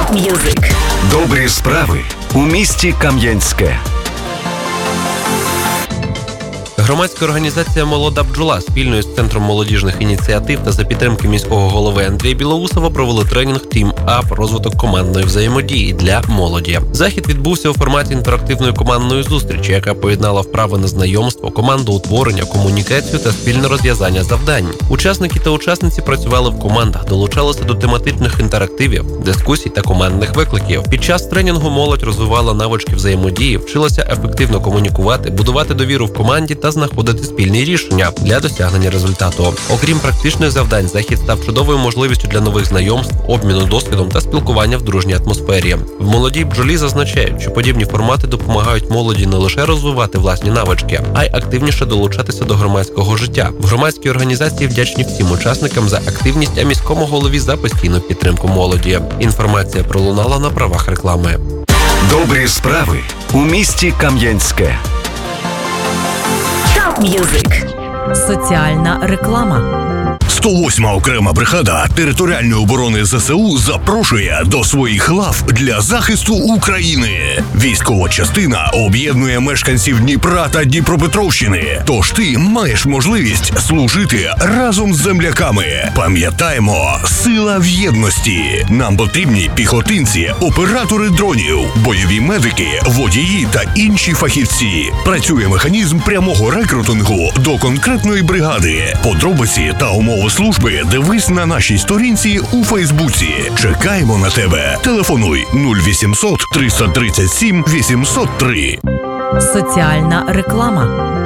Top Music. Добрі справи у місті Кам'янське. Громадська організація «Молода бджола» спільно з Центром молодіжних ініціатив та за підтримки міського голови Андрія Білоусова провели тренінг «Team Up» розвиток командної взаємодії для молоді. Захід відбувся у форматі інтерактивної командної зустрічі, яка поєднала вправи на знайомство, командоутворення, комунікацію та спільне розв'язання завдань. Учасники та учасниці працювали в командах, долучалися до тематичних інтерактивів, дискусій та командних викликів. Під час тренінгу молодь розвивала навички взаємодії, вчилася ефективно комунікувати, будувати довіру в команді та знаходити спільні рішення для досягнення результату. Окрім практичних завдань, захід став чудовою можливістю для нових знайомств, обміну досвідом та спілкування в дружній атмосфері. В «Молодій бджолі» зазначають, що подібні формати допомагають молоді не лише розвивати власні навички, а й активніше долучатися до громадського життя. В громадській організації вдячні всім учасникам за активність, а міському голові за постійну підтримку молоді. Інформація пролунала на правах реклами. Добрі справи у місті Кам'янське. Top Music. Соціальна реклама. 108-ма окрема бригада територіальної оборони ЗСУ запрошує до своїх лав для захисту України. Військова частина об'єднує мешканців Дніпра та Дніпропетровщини. Тож ти маєш можливість служити разом з земляками. Пам'ятаємо, сила в єдності. Нам потрібні піхотинці, оператори дронів, бойові медики, водії та інші фахівці. Працює механізм прямого рекрутингу до конкретної бригади. Подробиці та умови служби дивись на нашій сторінці у Фейсбуці. Чекаємо на тебе. Телефонуй 0800 337 803. Соціальна реклама.